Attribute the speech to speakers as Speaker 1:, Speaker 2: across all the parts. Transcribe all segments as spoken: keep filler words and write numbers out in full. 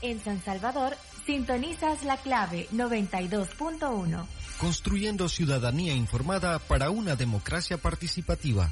Speaker 1: En San Salvador, sintonizas La Clave noventa y dos punto uno.
Speaker 2: Construyendo ciudadanía informada para una democracia participativa.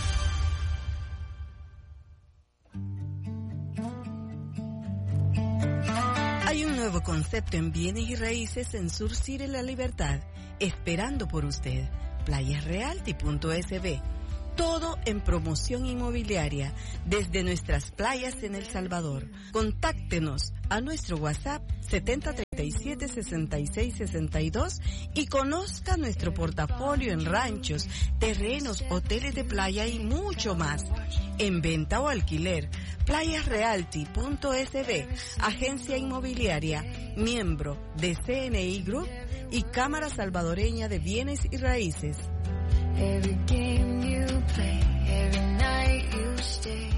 Speaker 3: Hay un nuevo concepto en bienes y raíces en Surcire La Libertad, esperando por usted. playas realty punto es be. Todo en promoción inmobiliaria desde nuestras playas en El Salvador. Contáctenos a nuestro WhatsApp setenta treinta y siete sesenta y seis sesenta y dos y conozca nuestro portafolio en ranchos, terrenos, hoteles de playa y mucho más. En venta o alquiler, playas realty punto es be, agencia inmobiliaria, miembro de C N I Group y Cámara Salvadoreña de Bienes y Raíces.
Speaker 4: Every game you play, every night you stay.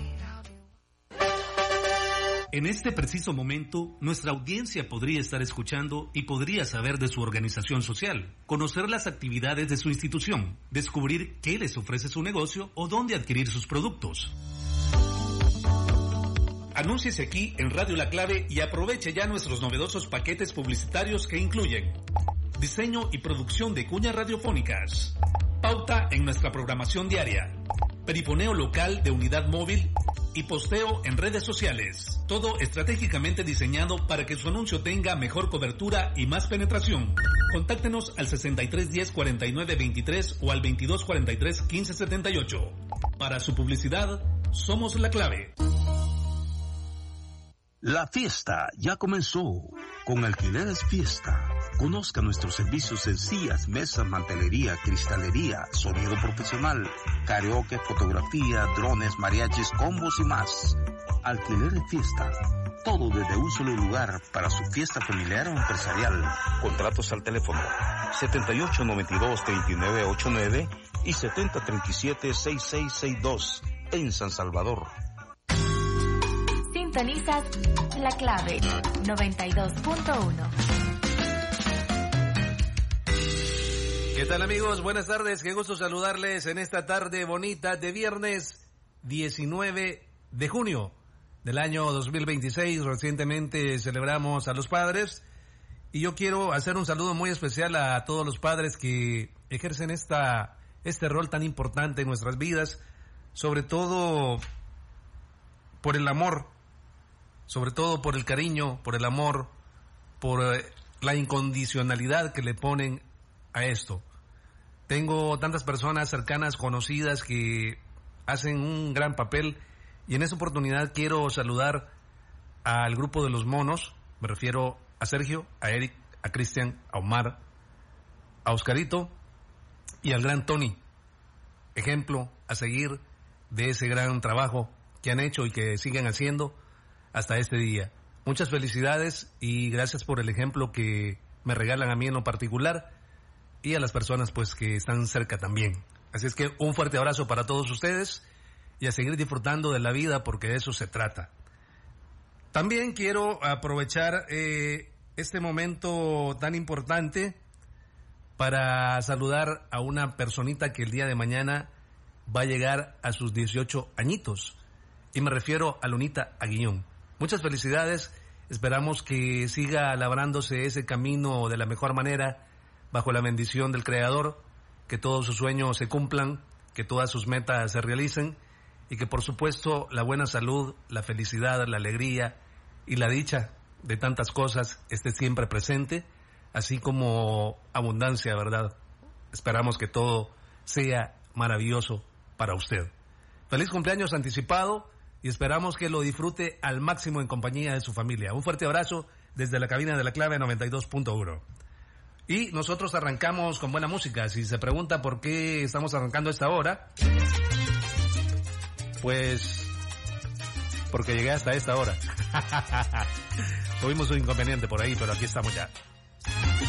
Speaker 5: En este preciso momento, nuestra audiencia podría estar escuchando y podría saber de su organización social, conocer las actividades de su institución, descubrir qué les ofrece su negocio o dónde adquirir sus productos. Anúnciese aquí en Radio La Clave y aproveche ya nuestros novedosos paquetes publicitarios que incluyen diseño y producción de cuñas radiofónicas, pauta en nuestra programación diaria, perifoneo local de unidad móvil y posteo en redes sociales. Todo estratégicamente diseñado para que su anuncio tenga mejor cobertura y más penetración. Contáctenos al sesenta y tres diez cuarenta y nueve veintitrés o al veintidós cuarenta y tres quince setenta y ocho. Para su publicidad, somos La Clave.
Speaker 6: La fiesta ya comenzó. Con Alquileres Fiesta. Conozca nuestros servicios en sillas, mesas, mantelería, cristalería, sonido profesional, karaoke, fotografía, drones, mariachis, combos y más. Alquileres Fiesta. Todo desde un solo lugar para su fiesta familiar o empresarial. Contratos al teléfono setenta y ocho noventa y dos treinta y nueve ochenta y nueve y setenta treinta y siete sesenta y seis sesenta y dos en San Salvador.
Speaker 1: Sintonizas La Clave noventa y dos punto uno.
Speaker 7: ¿Qué tal, amigos? Buenas tardes, qué gusto saludarles en esta tarde bonita de viernes diecinueve de junio del año dos mil veintiséis. Recientemente celebramos a los padres y yo quiero hacer un saludo muy especial a todos los padres que ejercen esta, este rol tan importante en nuestras vidas, sobre todo por el amor, sobre todo por el cariño, por el amor, por la incondicionalidad que le ponen a esto. Tengo tantas personas cercanas, conocidas, que hacen un gran papel y en esta oportunidad quiero saludar al grupo de los monos. Me refiero a Sergio, a Eric, a Cristian, a Omar, a Oscarito y al gran Tony. Ejemplo a seguir de ese gran trabajo que han hecho y que siguen haciendo hasta este día. Muchas felicidades y gracias por el ejemplo que me regalan a mí en lo particular y a las personas pues que están cerca también. Así es que un fuerte abrazo para todos ustedes y a seguir disfrutando de la vida porque de eso se trata. También quiero aprovechar eh, este momento tan importante para saludar a una personita que el día de mañana va a llegar a sus dieciocho añitos y me refiero a Lunita Aguillón. Muchas felicidades, esperamos que siga labrándose ese camino de la mejor manera, bajo la bendición del Creador, que todos sus sueños se cumplan, que todas sus metas se realicen y que por supuesto la buena salud, la felicidad, la alegría y la dicha de tantas cosas esté siempre presente, así como abundancia, ¿verdad? Esperamos que todo sea maravilloso para usted. Feliz cumpleaños anticipado y esperamos que lo disfrute al máximo en compañía de su familia. Un fuerte abrazo desde la cabina de La Clave noventa y dos punto uno. Y nosotros arrancamos con buena música. Si se pregunta por qué estamos arrancando a esta hora, pues porque llegué hasta esta hora. Tuvimos un inconveniente por ahí, pero aquí estamos ya.